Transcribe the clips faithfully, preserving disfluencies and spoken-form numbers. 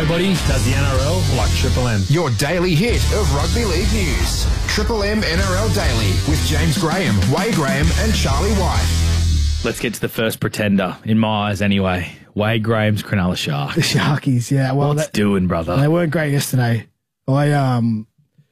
Nobody does the N R L like Triple M. Your daily hit of rugby league news. Triple M N R L Daily with James Graham, Wade Graham and Charlie White. Let's get to the first pretender, in my eyes anyway. Wade Graham's Cronulla Sharks. The Sharkies, yeah. Well, What's that, doing, brother? They weren't great yesterday. I um,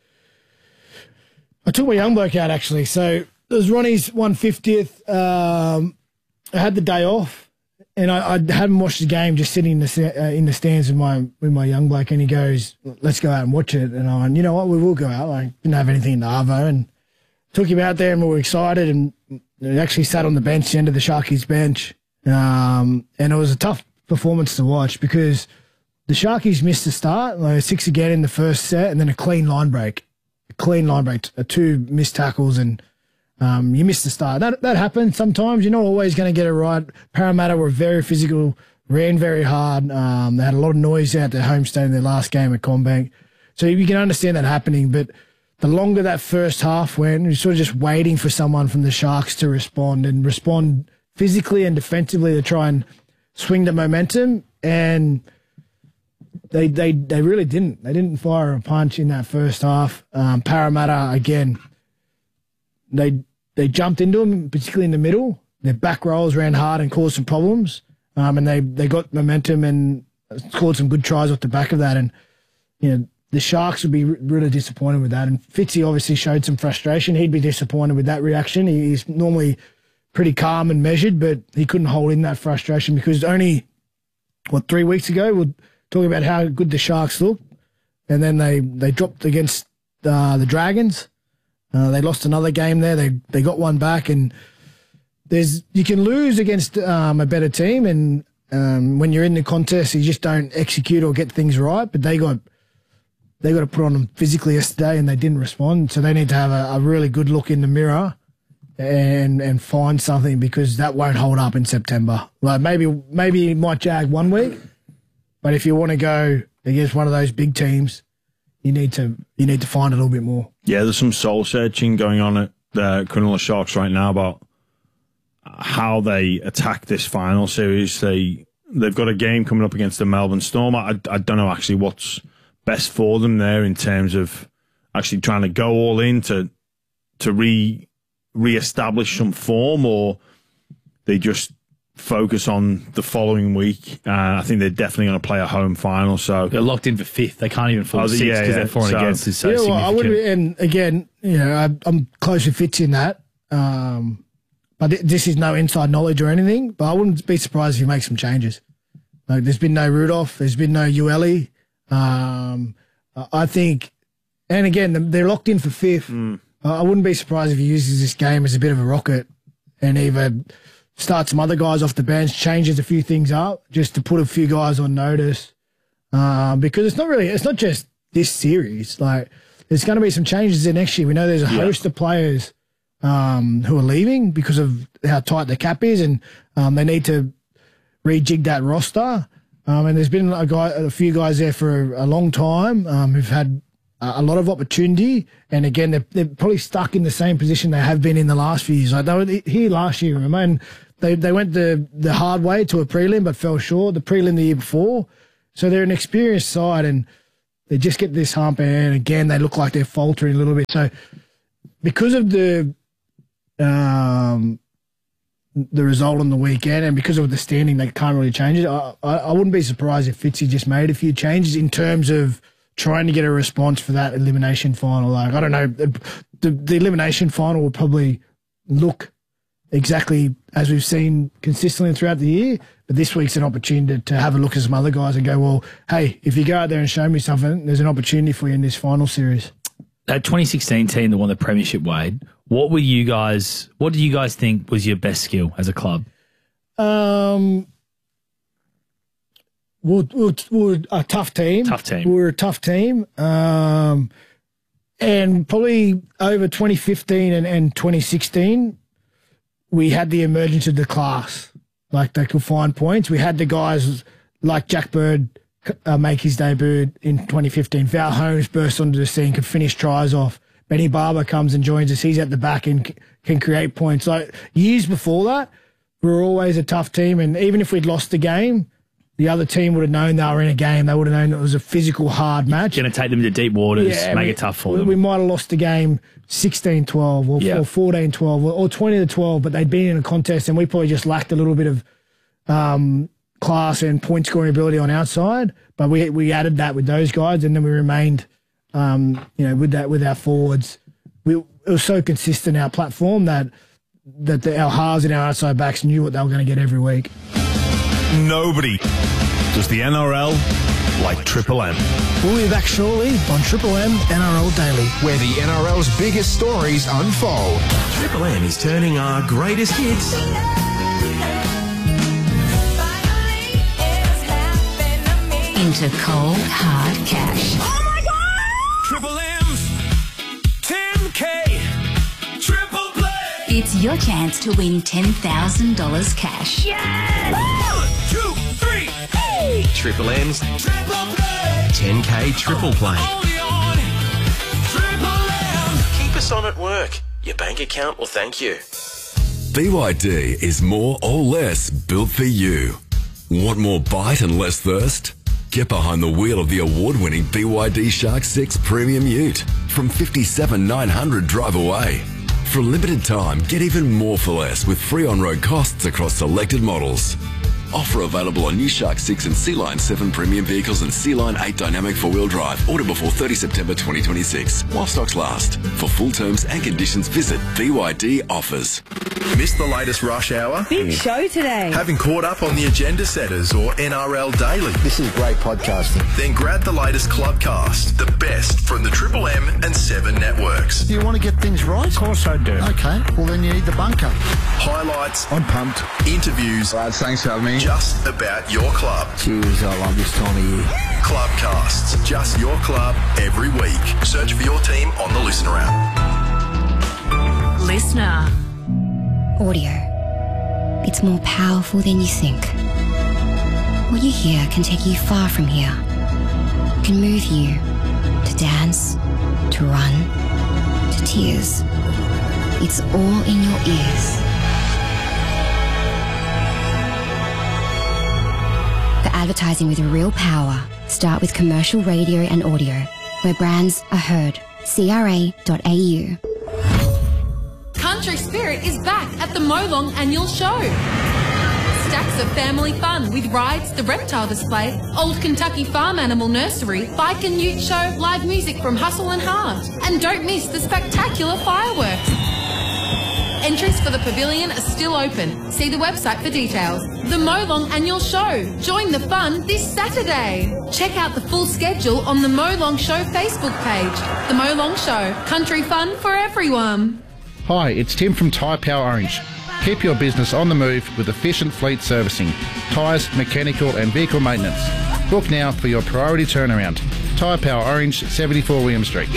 I took my young bloke out, actually. So it was Ronnie's one hundred fiftieth. Um, I had the day off. And I, I hadn't watched the game, just sitting in the uh, in the stands with my with my young bloke, and he goes, "Let's go out and watch it." And I went, "You know what? We will go out." I didn't have anything in the arvo, and took him out there, and we were excited. And he actually sat on the bench, the end of the Sharkies bench, um, and it was a tough performance to watch because the Sharkies missed the start, like six again in the first set, and then a clean line break, a clean line break, two missed tackles, and. Um, you missed the start. That that happens sometimes. You're not always going to get it right. Parramatta were very physical, ran very hard. Um, they had a lot of noise out their home state in their last game at CommBank. So you can understand that happening. But the longer that first half went, you're sort of just waiting for someone from the Sharks to respond and respond physically and defensively to try and swing the momentum. And they they they really didn't. They didn't fire a punch in that first half. Um, Parramatta, again, they... They jumped into them, particularly in the middle. Their back rolls ran hard and caused some problems. Um, and they, they got momentum and scored some good tries off the back of that. And, you know, the Sharks would be really disappointed with that. And Fitzy obviously showed some frustration. He'd be disappointed with that reaction. He's normally pretty calm and measured, but he couldn't hold in that frustration because only, what, three weeks ago, we're talking about how good the Sharks looked. And then they, they dropped against uh, the Dragons. Uh, they lost another game there. They they got one back, and there's you can lose against um, a better team, and um, when you're in the contest, you just don't execute or get things right. But they got they got to put on them physically yesterday, and they didn't respond. So they need to have a, a really good look in the mirror and and find something because that won't hold up in September. Like maybe maybe it might jag one week, but if you want to go against one of those big teams. You need to you need to find a little bit more. Yeah, there's some soul searching going on at the Cronulla Sharks right now about how they attack this final series. They they've got a game coming up against the Melbourne Storm. I I don't know actually what's best for them there in terms of actually trying to go all in to to re re-establish some form, or they just focus on the following week. Uh, I think they're definitely going to play a home final. So they're locked in for fifth. They can't even fall oh, sixth because yeah, yeah. their for and so, against is so yeah, well, significant. I would, and again, you know, I, I'm close with Fitzy in that. Um, but th- this is no inside knowledge or anything. But I wouldn't be surprised if he makes some changes. Like, there's been no Rudolph. There's been no Ueli. Um, I think, and again, they're locked in for fifth. Mm. I wouldn't be surprised if he uses this game as a bit of a rocket and either start some other guys off the bench, changes a few things up just to put a few guys on notice. Uh, because it's not really, it's not just this series. Like, there's going to be some changes in next year. We know there's a yeah. host of players um, who are leaving because of how tight the cap is, and um, they need to rejig that roster. Um, and there's been a guy, a few guys there for a, a long time um, who've had a, a lot of opportunity. And again, they're, they're probably stuck in the same position they have been in the last few years. Like, they were here last year, remember? And They they went the, the hard way to a prelim but fell short, the prelim the year before. So they're an experienced side and they just get this hump and again they look like they're faltering a little bit. So because of the um the result on the weekend and because of the standing they can't really change it, I, I, I wouldn't be surprised if Fitzy just made a few changes in terms of trying to get a response for that elimination final. Like, I don't know, the, the elimination final will probably look exactly as we've seen consistently throughout the year, but this week's an opportunity to have a look at some other guys and go, well, hey, if you go out there and show me something, there's an opportunity for you in this final series. That twenty sixteen team that won the premiership, Wade, what were you guys, what do you guys think was your best skill as a club? Um, we're, we're, we're a tough team. Tough team. We're a tough team. Um, and probably over twenty fifteen and, and twenty sixteen, we had the emergence of the class. Like, they could find points. We had the guys like Jack Bird uh, make his debut in twenty fifteen. Val Holmes burst onto the scene, could finish tries off. Benny Barber comes and joins us. He's at the back and c- can create points. Like, years before that, we were always a tough team. And even if we'd lost the game, the other team would have known they were in a game. They would have known it was a physical, hard match. Going to take them to deep waters, Yeah, make we- it tough for we, them. We might have lost the game sixteen twelve or, Yeah. or fourteen twelve or, or twenty to twelve, but they'd been in a contest and we probably just lacked a little bit of um, class and point scoring ability on our side. But we we added that with those guys, and then we remained, um, you know, with that with our forwards. We it was so consistent our platform that that the, our halves and our outside backs knew what they were going to get every week. Nobody does the N R L like Triple M. We'll be back shortly on Triple M N R L Daily. Where the N R L's biggest stories unfold. Triple M is turning our greatest hits into cold, hard cash. Triple M's ten K Triple Play. It's your chance to win ten thousand dollars cash. One, two, three. Hey. Triple M's Triple Play. ten K Triple Play. Only on Triple M. Keep us on at work. Your bank account will thank you. B Y D is more or less built for you. Want more bite and less thirst? Get behind the wheel of the award-winning B Y D Shark six Premium Ute from fifty-seven thousand nine hundred drive away. For a limited time, get even more for less with free on-road costs across selected models. Offer available on new Shark six and Sea Line seven premium vehicles and Sea Line eight dynamic four-wheel drive. Order before thirtieth September twenty twenty-six while stocks last. For full terms and conditions, visit B Y D Offers. Missed the latest rush hour? Big show today. Haven't caught up on the agenda setters or N R L Daily? This is great podcasting. Then grab the latest Clubcast, the best from the Triple M and Seven networks. Do you want to get things right? Of course I do. Okay, well then you need the bunker. Highlights. I'm pumped. Interviews. Lads, thanks for having me. Just about your club. Cheers, I love this time of year. Clubcasts, just your club every week. Search for your team on the Listener app. Listener. Audio. It's more powerful than you think. What you hear can take you far from here. Can move you to dance, to run, to tears. It's all in your ears. For advertising with real power, start with commercial radio and audio, where brands are heard. C R A dot A U. Country Spirit is back at the Molong Annual Show. Stacks of family fun with rides, the reptile display, Old Kentucky Farm Animal Nursery, bike and ute show, live music from Hustle and Heart. And don't miss the spectacular fireworks. Entries for the pavilion are still open. See the website for details. The Molong Annual Show. Join the fun this Saturday. Check out the full schedule on the Molong Show Facebook page. The Molong Show. Country fun for everyone. Hi, it's Tim from Tyre Power Orange. Keep your business on the move with efficient fleet servicing, tyres, mechanical and vehicle maintenance. Book now for your priority turnaround. Tyre Power Orange, seventy-four William Street.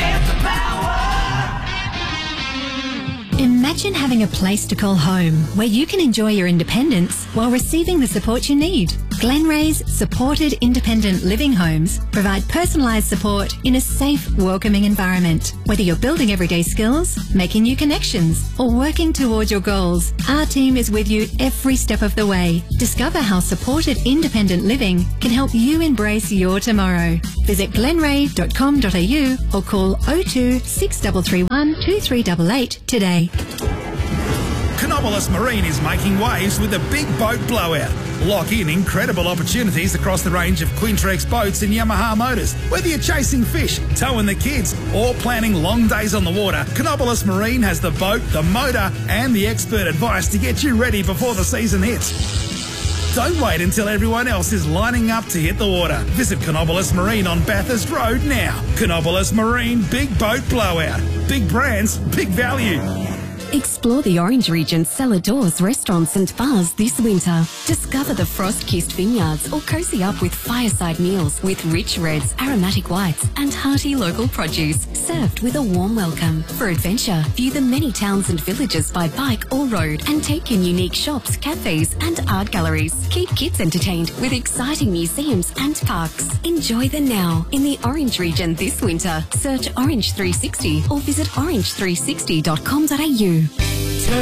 Imagine having a place to call home where you can enjoy your independence while receiving the support you need. Glenray's supported independent living homes provide personalised support in a safe, welcoming environment. Whether you're building everyday skills, making new connections, or working towards your goals, our team is with you every step of the way. Discover how supported independent living can help you embrace your tomorrow. Visit glenray dot com dot a u or call oh two six three three one two three eight eight today. Canobolas Marine is making waves with a big boat blowout. Lock in incredible opportunities across the range of Quintrex boats and Yamaha motors. Whether you're chasing fish, towing the kids, or planning long days on the water, Canobolas Marine has the boat, the motor, and the expert advice to get you ready before the season hits. Don't wait until everyone else is lining up to hit the water. Visit Canobolas Marine on Bathurst Road now. Canobolas Marine Big Boat Blowout. Big brands, big value. Explore the Orange Region's cellar doors, restaurants and bars this winter. Discover the frost-kissed vineyards or cozy up with fireside meals with rich reds, aromatic whites and hearty local produce served with a warm welcome. For adventure, view the many towns and villages by bike or road and take in unique shops, cafes and art galleries. Keep kids entertained with exciting museums and parks. Enjoy the now in the Orange Region this winter. Search Orange three sixty or visit orange three sixty dot com dot a u.